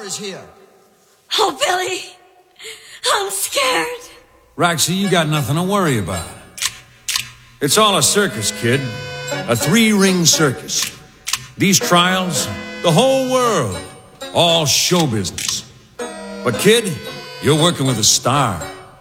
is here. Oh, Billy, I'm scared. Roxy, you got nothing to worry about. It's all a circus, kid. A 3-ring circus. These trials, the whole world, all show business. But kid, you're working with a star.